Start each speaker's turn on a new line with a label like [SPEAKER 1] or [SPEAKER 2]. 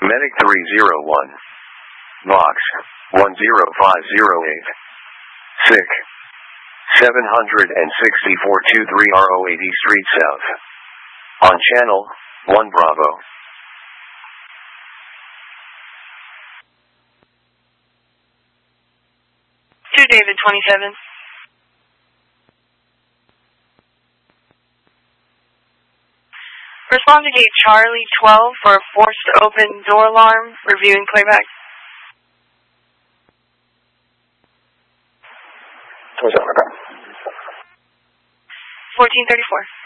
[SPEAKER 1] Medic 301. Box 10508. Sick. 764-23 RO80 Street South. On channel 1 Bravo.
[SPEAKER 2] 2 David 27. Respond to gate Charlie 12 for a forced open door alarm. Reviewing playback. 1434.